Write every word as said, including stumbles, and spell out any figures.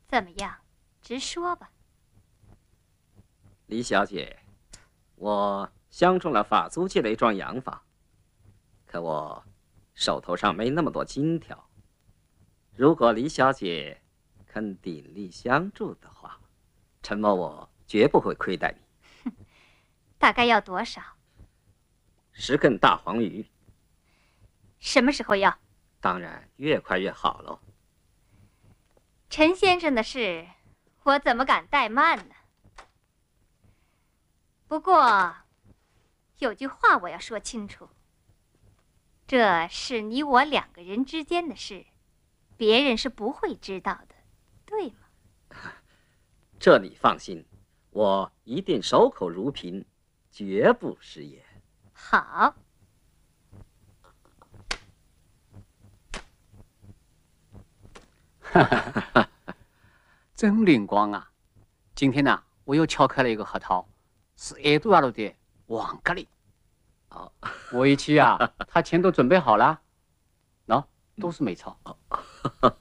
怎么样？直说吧。 李小姐，我相中了法租界的一幢洋房，可我手头上没那么多金条。如果李小姐肯鼎力相助的话，陈某我绝不会亏待你。 大概要多少？ 十根大黄鱼。 什么时候要？ 当然越快越好喽。 陈先生的事，我怎么敢怠慢呢？不过，有句话我要说清楚，这是你我两个人之间的事，别人是不会知道的，对吗？ 这你放心，我一定守口如瓶，绝不食言。 好。 哈哈，真灵光啊！今天呢、啊，我又敲开了一个核桃，是埃杜亚路的王格里。 哦， 我一去啊，他钱都准备好了，喏、no, 都是美钞。